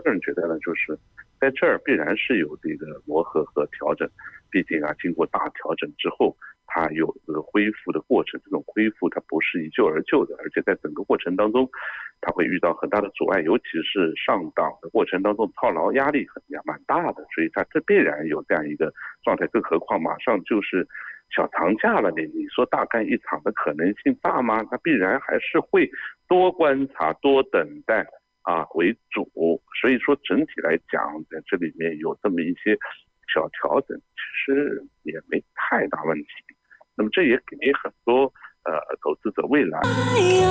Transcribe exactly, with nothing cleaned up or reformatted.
个人觉得呢，就是在这儿必然是有这个磨合和调整，毕竟啊，经过大调整之后，它有这个恢复的过程，这种恢复它不是一蹴而就的，而且在整个过程当中，它会遇到很大的阻碍，尤其是上档的过程当中，套牢压力很蛮大的，所以它这必然有这样一个状态，更何况马上就是小长假了，你你说大干一场的可能性大吗？那必然还是会多观察、多等待啊为主。所以说整体来讲，在这里面有这么一些小调整，其实也没太大问题。那么这也给很多呃投资者未来